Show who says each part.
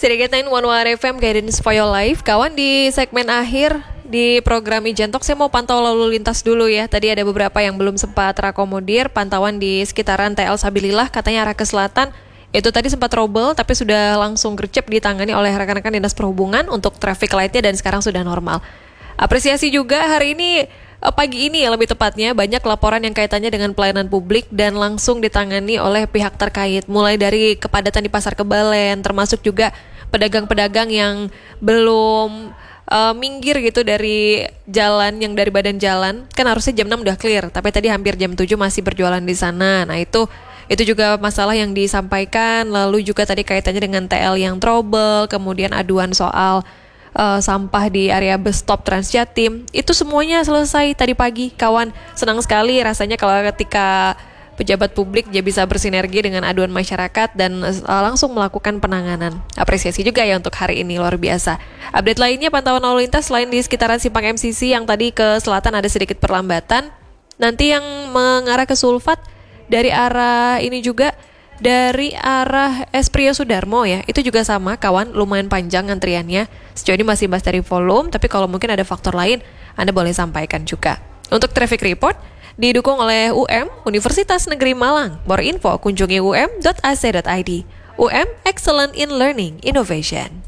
Speaker 1: Sedikit 911 FM Guidance for Your Life. Kawan, di segmen akhir di program Ijan Talk saya mau pantau lalu lintas dulu ya. Tadi ada beberapa yang belum sempat terakomodir. Pantauan di sekitaran TL Sabilillah, katanya arah ke selatan itu tadi sempat trouble, tapi sudah langsung gercep ditangani oleh rekan-rekan Dinas Perhubungan untuk traffic light-nya dan sekarang sudah normal. Apresiasi juga hari ini, pagi ini lebih tepatnya, banyak laporan yang kaitannya dengan pelayanan publik dan langsung ditangani oleh pihak terkait. Mulai dari kepadatan di Pasar Kebalen, termasuk juga pedagang-pedagang yang belum minggir gitu dari jalan, yang dari badan jalan. Kan harusnya jam 6 udah clear, tapi tadi hampir jam 7 masih berjualan di sana. Nah itu juga masalah yang disampaikan. Lalu juga tadi kaitannya dengan TL yang trouble, kemudian aduan soal sampah di area bus stop Transjatim. Itu semuanya selesai tadi pagi, kawan. Senang sekali rasanya kalau ketika pejabat publik dia bisa bersinergi dengan aduan masyarakat dan langsung melakukan penanganan. Apresiasi juga ya untuk hari ini, luar biasa. Update lainnya, pantauan lalu lintas selain di sekitaran Simpang MCC yang tadi ke selatan ada sedikit perlambatan. Nanti yang mengarah ke Sulfat dari arah ini juga, dari arah Esprio Sudarmo ya, itu juga sama kawan, lumayan panjang antriannya. Sejauh ini masih bahas dari volume, tapi kalau mungkin ada faktor lain Anda boleh sampaikan juga. Untuk traffic report didukung oleh Universitas Negeri Malang. More info kunjungi um.ac.id. UM Excellent in Learning Innovation.